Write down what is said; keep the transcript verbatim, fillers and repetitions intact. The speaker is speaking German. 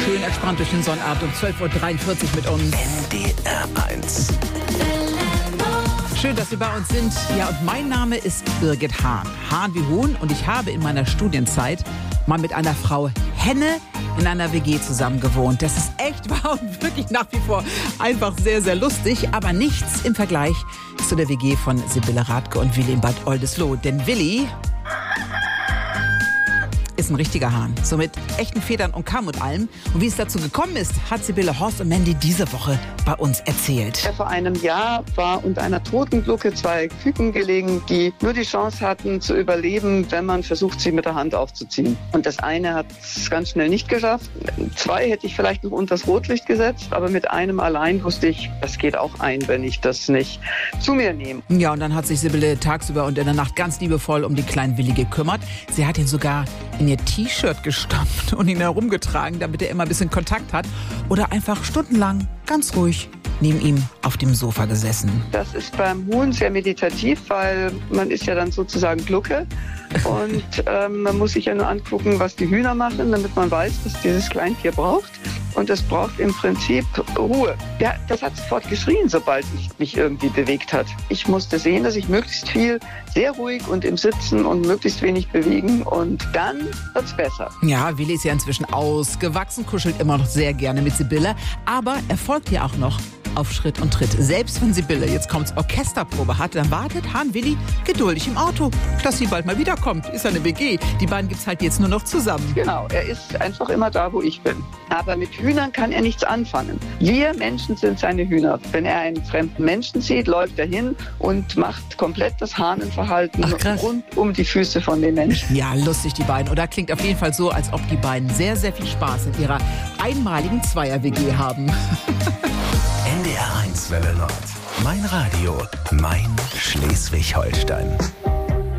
schön entspannt durch den Sonnabend um zwölf Uhr dreiundvierzig mit uns. N D R eins. Schön, dass Sie bei uns sind. Ja, und mein Name ist Birgit Hahn. Hahn wie Huhn. Und ich habe in meiner Studienzeit mal mit einer Frau Henne in einer W G zusammen gewohnt. Das ist echt wahr und wirklich nach wie vor einfach sehr, sehr lustig. Aber nichts im Vergleich zu der W G von Sibylle Rathke und Willi in Bad Oldesloe. Denn Willi ist ein richtiger Hahn. So mit echten Federn und Kamm und allem. Und wie es dazu gekommen ist, hat Sibylle Horst und Mandy diese Woche bei uns erzählt. Vor einem Jahr war unter einer Totenglucke zwei Küken gelegen, die nur die Chance hatten zu überleben, wenn man versucht, sie mit der Hand aufzuziehen. Und das eine hat es ganz schnell nicht geschafft. Zwei hätte ich vielleicht noch unter das Rotlicht gesetzt, aber mit einem allein wusste ich, das geht auch ein, wenn ich das nicht zu mir nehme. Ja, und dann hat sich Sibylle tagsüber und in der Nacht ganz liebevoll um den kleinen Willi gekümmert. Sie hat ihn sogar in ihr T-Shirt gestopft und ihn herumgetragen, damit er immer ein bisschen Kontakt hat. Oder einfach stundenlang ganz ruhig neben ihm auf dem Sofa gesessen. Das ist beim Huhn sehr meditativ, weil man ist ja dann sozusagen Glucke. Und ähm, man muss sich ja nur angucken, was die Hühner machen, damit man weiß, was dieses Kleintier braucht. Und es braucht im Prinzip Ruhe. Ja, das hat sofort geschrien, sobald ich mich irgendwie bewegt hat. Ich musste sehen, dass ich möglichst viel, sehr ruhig und im Sitzen und möglichst wenig bewegen. Und dann wird's besser. Ja, Willi ist ja inzwischen ausgewachsen, kuschelt immer noch sehr gerne mit Sibylle. Aber er folgt ihr auch noch auf Schritt und Tritt. Selbst wenn Sibylle jetzt kommt's Orchesterprobe hat, dann wartet Hahn Willi geduldig im Auto, dass sie bald mal wiederkommt. Ist ja eine W G. Die beiden gibt's halt jetzt nur noch zusammen. Genau, er ist einfach immer da, wo ich bin. Aber mit Hühnern kann er nichts anfangen. Wir Menschen sind seine Hühner. Wenn er einen fremden Menschen sieht, läuft er hin und macht komplett das Hahnenverhalten rund um die Füße von den Menschen. Ja, lustig, die beiden. Oder klingt auf jeden Fall so, als ob die beiden sehr, sehr viel Spaß in ihrer einmaligen Zweier-W G haben. N D R eins Welle Nord. Mein Radio, mein Schleswig-Holstein.